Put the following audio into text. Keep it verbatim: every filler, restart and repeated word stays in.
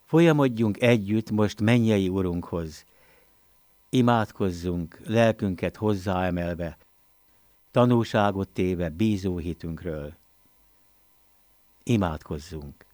Folyamodjunk együtt most mennyei Urunkhoz. Imádkozzunk, lelkünket hozzáemelve, tanúságot téve bízó hitünkről. Imádkozzunk.